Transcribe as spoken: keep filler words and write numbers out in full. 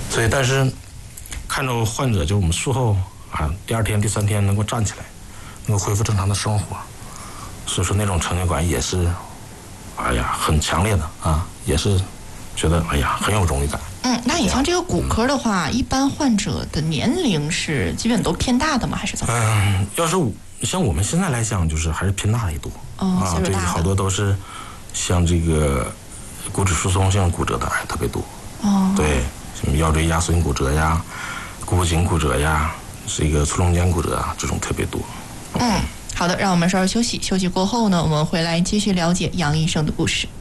所以但是看着患者就我们术后啊，第二天第三天能够站起来，能够恢复正常的生活，所以说那种成就感也是哎呀很强烈的啊，也是觉得哎呀很有荣誉感。 嗯，那你像这个骨科的话，一般患者的年龄是基本都偏大的吗？还是怎么？ 嗯，要是像我们现在来讲，就是还是偏大的多。 哦， 啊，这好多都是像这个骨质疏松性骨折的还特别多。 哦， 对，什么腰椎压缩性骨折呀、股颈骨折呀、是一个粗中间骨折啊，这种特别多。 嗯，好的，让我们稍事休息，休息过后呢，我们回来继续了解杨医生的故事。